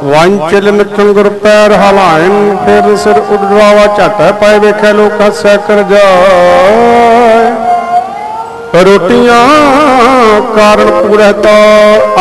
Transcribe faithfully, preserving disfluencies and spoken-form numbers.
वांचल मिथुन गुर पैर हलायन फिर सिर उड़ावा झट पाए वेखे लोक हस्या कर जाए रोटियां कारण पूरे तो